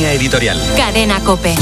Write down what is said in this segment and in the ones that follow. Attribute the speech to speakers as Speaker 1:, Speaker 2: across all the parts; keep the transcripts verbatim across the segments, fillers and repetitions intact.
Speaker 1: Línea editorial.
Speaker 2: Cadena COPE.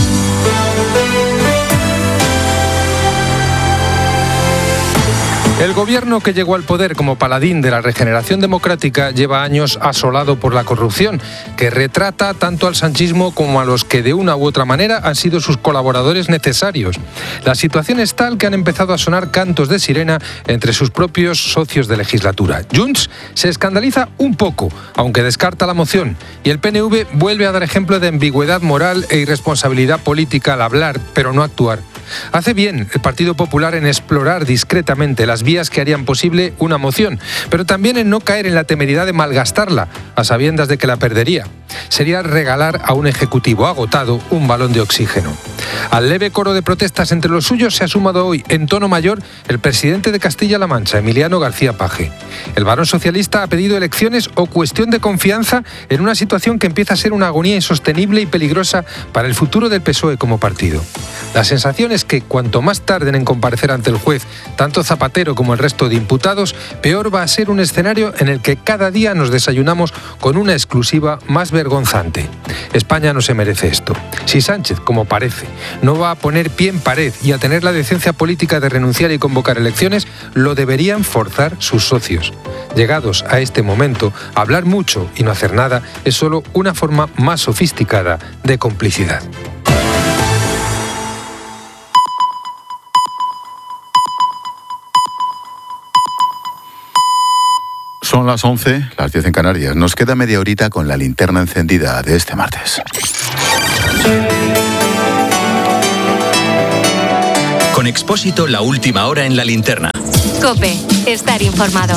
Speaker 3: El gobierno que llegó al poder como paladín de la regeneración democrática lleva años asolado por la corrupción, que retrata tanto al sanchismo como a los que de una u otra manera han sido sus colaboradores necesarios. La situación es tal que han empezado a sonar cantos de sirena entre sus propios socios de legislatura. Junts se escandaliza un poco, aunque descarta la moción, y el P N V vuelve a dar ejemplo de ambigüedad moral e irresponsabilidad política al hablar, pero no actuar. Hace bien el Partido Popular en explorar discretamente las vías que harían posible una moción, pero también en no caer en la temeridad de malgastarla, a sabiendas de que la perdería. Sería regalar a un ejecutivo agotado un balón de oxígeno. Al leve coro de protestas entre los suyos se ha sumado hoy, en tono mayor, el presidente de Castilla-La Mancha, Emiliano García Paje. El varón socialista ha pedido elecciones o cuestión de confianza en una situación que empieza a ser una agonía insostenible y peligrosa para el futuro del P S O E como partido. La sensación es que cuanto más tarden en comparecer ante el juez, tanto Zapatero como el resto de imputados, peor va a ser un escenario en el que cada día nos desayunamos con una exclusiva más vergonzante. España no se merece esto. Si Sánchez, como parece, no va a poner pie en pared y a tener la decencia política de renunciar y convocar elecciones, lo deberían forzar sus socios. Llegados a este momento, hablar mucho y no hacer nada es solo una forma más sofisticada de complicidad.
Speaker 4: Son las once, las diez en Canarias. Nos queda media horita con la linterna encendida de este martes.
Speaker 1: Con Expósito, la última hora en la linterna.
Speaker 2: COPE, estar informado.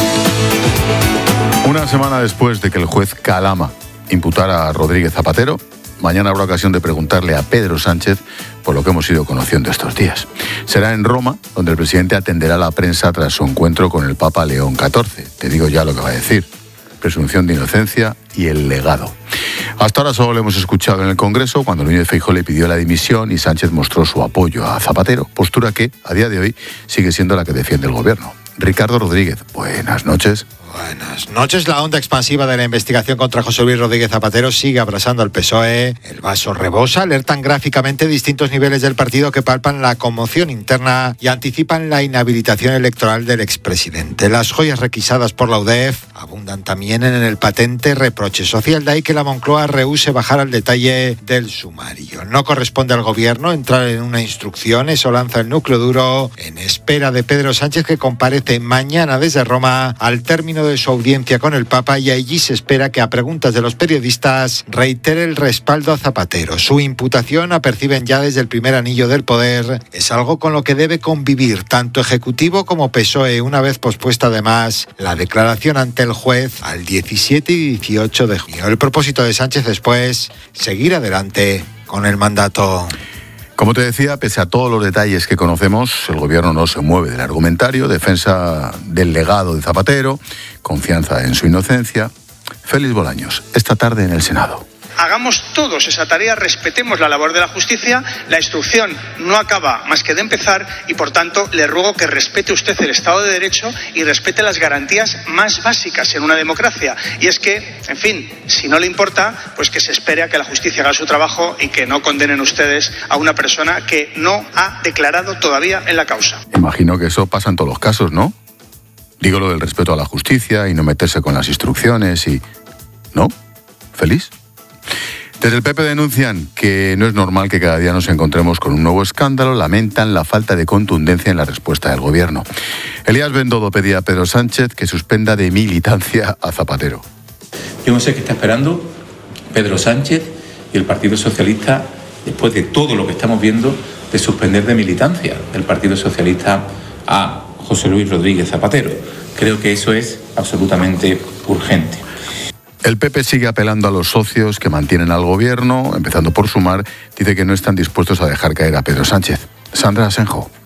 Speaker 4: Una semana después de que el juez Calama imputara a Rodríguez Zapatero, mañana habrá ocasión de preguntarle a Pedro Sánchez por lo que hemos ido conociendo estos días. Será en Roma, donde el presidente atenderá a la prensa tras su encuentro con el Papa León catorce. Te digo ya lo que va a decir. Presunción de inocencia y el legado. Hasta ahora solo lo hemos escuchado en el Congreso, cuando Núñez Feijóo le pidió la dimisión y Sánchez mostró su apoyo a Zapatero, postura que, a día de hoy, sigue siendo la que defiende el gobierno. Ricardo Rodríguez, buenas noches.
Speaker 5: Buenas noches. La onda expansiva de la investigación contra José Luis Rodríguez Zapatero sigue abrasando al P S O E. El vaso rebosa, alertan gráficamente distintos niveles del partido que palpan la conmoción interna y anticipan la inhabilitación electoral del expresidente. Las joyas requisadas por la U D E F abundan también en el patente reproche social, de ahí que la Moncloa rehúse bajar al detalle del sumario. No corresponde al gobierno entrar en una instrucción, eso lanza el núcleo duro en espera de Pedro Sánchez, que comparece mañana desde Roma al término de su audiencia con el Papa, y allí se espera que a preguntas de los periodistas reitere el respaldo a Zapatero. Su imputación, aperciben ya desde el primer anillo del poder, es algo con lo que debe convivir tanto Ejecutivo como P S O E, una vez pospuesta además la declaración ante el juez al diecisiete y dieciocho de junio. El propósito de Sánchez después, seguir adelante con el mandato.
Speaker 4: Como te decía, pese a todos los detalles que conocemos, el gobierno no se mueve del argumentario, defensa del legado de Zapatero, confianza en su inocencia. Félix Bolaños, esta tarde en el Senado.
Speaker 6: Hagamos todos esa tarea, respetemos la labor de la justicia, la instrucción no acaba más que de empezar y, por tanto, le ruego que respete usted el Estado de Derecho y respete las garantías más básicas en una democracia. Y es que, en fin, si no le importa, pues que se espere a que la justicia haga su trabajo y que no condenen ustedes a una persona que no ha declarado todavía en la causa.
Speaker 4: Imagino que eso pasa en todos los casos, ¿no? Digo lo del respeto a la justicia y no meterse con las instrucciones y... ¿No? ¿Feliz? Desde el P P denuncian que no es normal que cada día nos encontremos con un nuevo escándalo, lamentan la falta de contundencia en la respuesta del gobierno. Elías Bendodo pedía a Pedro Sánchez que suspenda de militancia a Zapatero.
Speaker 7: Yo no sé qué está esperando Pedro Sánchez y el Partido Socialista después de todo lo que estamos viendo de suspender de militancia del Partido Socialista a José Luis Rodríguez Zapatero. Creo que eso es absolutamente urgente.
Speaker 4: El P P sigue apelando a los socios que mantienen al gobierno, empezando por Sumar, dice que no están dispuestos a dejar caer a Pedro Sánchez. Sandra Asenjo.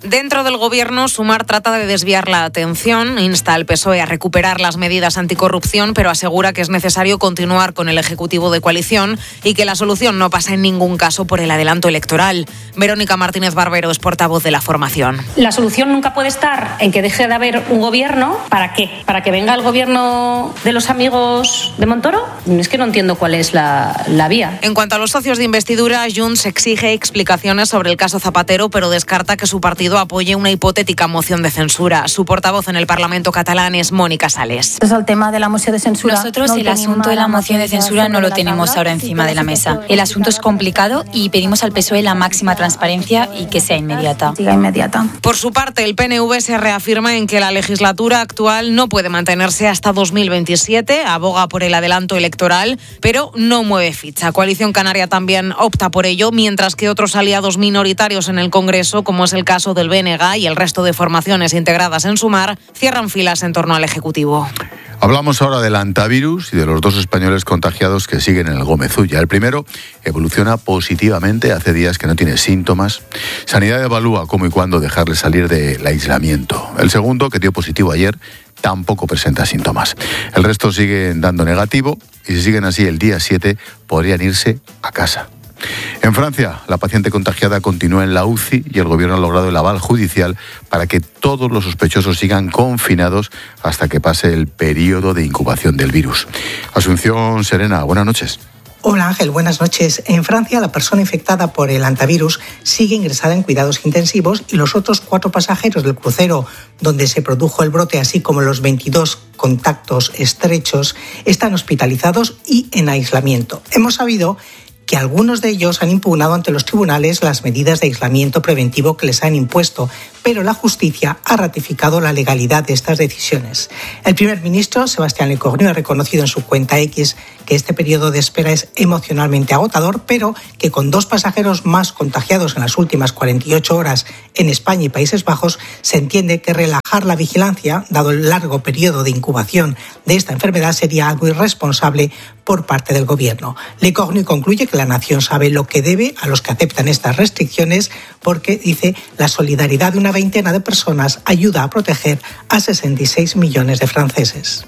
Speaker 8: Dentro del Gobierno, Sumar trata de desviar la atención, insta al P S O E a recuperar las medidas anticorrupción, pero asegura que es necesario continuar con el Ejecutivo de coalición y que la solución no pasa en ningún caso por el adelanto electoral. Verónica Martínez Barbero es portavoz de la formación.
Speaker 9: La solución nunca puede estar en que deje de haber un Gobierno. ¿Para qué? ¿Para que venga el Gobierno de los amigos de Montoro? Es que no entiendo cuál es la, la vía.
Speaker 8: En cuanto a los socios de investidura, Junts exige explicaciones sobre el caso Zapatero, pero descarta que su partido apoye una hipotética moción de censura. Su portavoz en el Parlamento catalán es Mónica Sales.
Speaker 10: Es el tema de la moción de censura.
Speaker 11: Nosotros no el asunto de la moción de censura no lo tenemos ahora encima de la mesa. El asunto es complicado y pedimos al P S O E la máxima transparencia y que sea inmediata.
Speaker 10: inmediata.
Speaker 8: Por su parte, el P N V se reafirma en que la legislatura actual no puede mantenerse hasta dos mil veintisiete, aboga por el adelanto electoral, pero no mueve ficha. Coalición Canaria también opta por ello, mientras que otros aliados minoritarios en el Congreso, como es el caso del B N G y el resto de formaciones integradas en Sumar, cierran filas en torno al Ejecutivo.
Speaker 4: Hablamos ahora del antivirus y de los dos españoles contagiados que siguen en el Gómez Ulla. El primero evoluciona positivamente, hace días que no tiene síntomas. Sanidad evalúa cómo y cuándo dejarle salir del aislamiento. El segundo, que dio positivo ayer, tampoco presenta síntomas. El resto siguen dando negativo y si siguen así el día siete podrían irse a casa. En Francia, la paciente contagiada continúa en la U C I y el gobierno ha logrado el aval judicial para que todos los sospechosos sigan confinados hasta que pase el periodo de incubación del virus. Asunción Serena, buenas noches.
Speaker 12: Hola Ángel, buenas noches. En Francia, la persona infectada por el antivirus sigue ingresada en cuidados intensivos y los otros cuatro pasajeros del crucero donde se produjo el brote, así como los veintidós contactos estrechos, están hospitalizados y en aislamiento. Hemos sabido que algunos de ellos han impugnado ante los tribunales las medidas de aislamiento preventivo que les han impuesto, pero la justicia ha ratificado la legalidad de estas decisiones. El primer ministro, Sebastián Lecornu, ha reconocido en su cuenta X que este periodo de espera es emocionalmente agotador, pero que con dos pasajeros más contagiados en las últimas cuarenta y ocho horas en España y Países Bajos, se entiende que relajar la vigilancia, dado el largo periodo de incubación de esta enfermedad, sería algo irresponsable por parte del gobierno. Lecornu concluye que la nación sabe lo que debe a los que aceptan estas restricciones porque, dice, la solidaridad de una veintena de personas ayuda a proteger a sesenta y seis millones de franceses.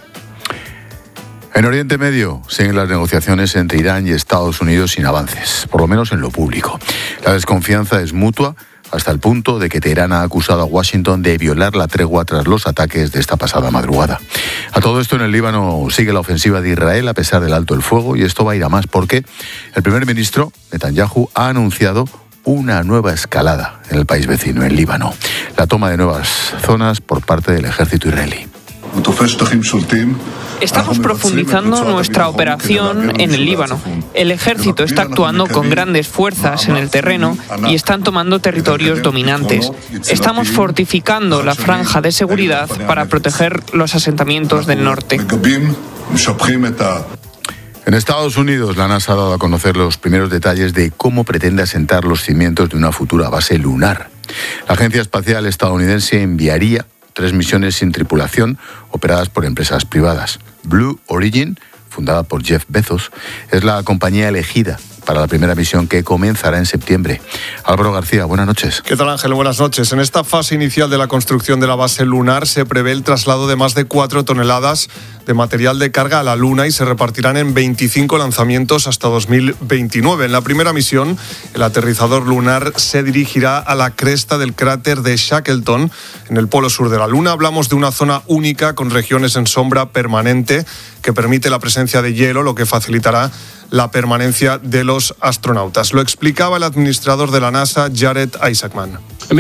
Speaker 4: En Oriente Medio siguen las negociaciones entre Irán y Estados Unidos sin avances, por lo menos en lo público. La desconfianza es mutua hasta el punto de que Teherán ha acusado a Washington de violar la tregua tras los ataques de esta pasada madrugada. A todo esto, en el Líbano sigue la ofensiva de Israel a pesar del alto el fuego, y esto va a ir a más porque el primer ministro, Netanyahu, ha anunciado una nueva escalada en el país vecino, en Líbano. La toma de nuevas zonas por parte del ejército israelí.
Speaker 13: Estamos profundizando nuestra operación en el Líbano. El ejército está actuando con grandes fuerzas en el terreno y están tomando territorios dominantes. Estamos fortificando la franja de seguridad para proteger los asentamientos del norte.
Speaker 4: En Estados Unidos, la NASA ha dado a conocer los primeros detalles de cómo pretende asentar los cimientos de una futura base lunar. La Agencia Espacial Estadounidense enviaría tres misiones sin tripulación operadas por empresas privadas. Blue Origin, fundada por Jeff Bezos, es la compañía elegida para la primera misión que comenzará en septiembre. Álvaro García, buenas noches.
Speaker 14: ¿Qué tal, Ángel? Buenas noches. En esta fase inicial de la construcción de la base lunar se prevé el traslado de más de cuatro toneladas de material de carga a la Luna y se repartirán en veinticinco lanzamientos hasta dos mil veintinueve. En la primera misión, el aterrizador lunar se dirigirá a la cresta del cráter de Shackleton, en el polo sur de la Luna. Hablamos de una zona única con regiones en sombra permanente que permite la presencia de hielo, lo que facilitará la permanencia de los astronautas. Lo explicaba el administrador de la NASA, Jared Isaacman.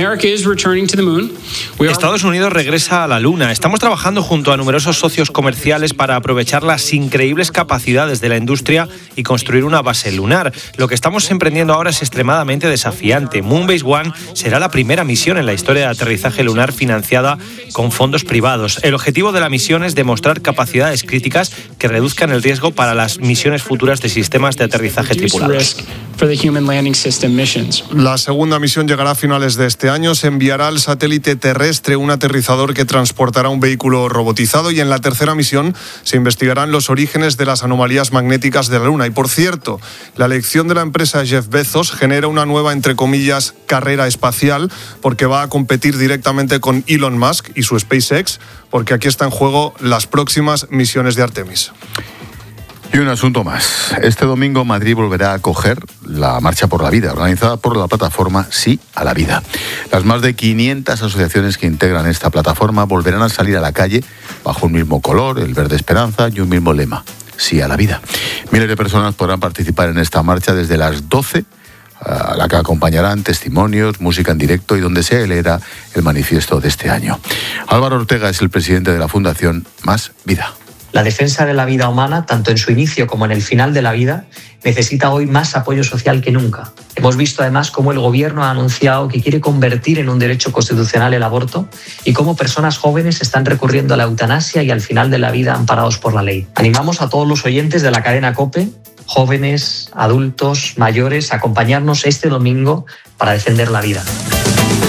Speaker 15: Estados Unidos regresa a la Luna. Estamos trabajando junto a numerosos socios comerciales para aprovechar las increíbles capacidades de la industria y construir una base lunar. Lo que estamos emprendiendo ahora es extremadamente desafiante. Moonbase One será la primera misión en la historia de aterrizaje lunar financiada con fondos privados. El objetivo de la misión es demostrar capacidades críticas que reduzcan el riesgo para las misiones futuras de sistemas de aterrizaje tripulados.
Speaker 10: for the Human Landing System missions.
Speaker 14: La segunda misión llegará a finales de este año. Se enviará al satélite terrestre un aterrizador que transportará un vehículo robotizado y en la tercera misión se investigarán los orígenes de las anomalías magnéticas de la Luna. Y por cierto, la elección de la empresa Jeff Bezos genera una nueva, entre comillas, carrera espacial porque va a competir directamente con Elon Musk y su SpaceX, porque aquí está en juego las próximas misiones de Artemis.
Speaker 4: Y un asunto más. Este domingo Madrid volverá a acoger la Marcha por la Vida, organizada por la plataforma Sí a la Vida. Las más de quinientas asociaciones que integran esta plataforma volverán a salir a la calle bajo un mismo color, el verde esperanza, y un mismo lema, Sí a la Vida. Miles de personas podrán participar en esta marcha desde las doce, a la que acompañarán testimonios, música en directo y donde se leerá el manifiesto de este año. Álvaro Ortega es el presidente de la Fundación Más Vida.
Speaker 16: La defensa de la vida humana, tanto en su inicio como en el final de la vida, necesita hoy más apoyo social que nunca. Hemos visto además cómo el Gobierno ha anunciado que quiere convertir en un derecho constitucional el aborto y cómo personas jóvenes están recurriendo a la eutanasia y al final de la vida amparados por la ley. Animamos a todos los oyentes de la cadena COPE, jóvenes, adultos, mayores, a acompañarnos este domingo para defender la vida.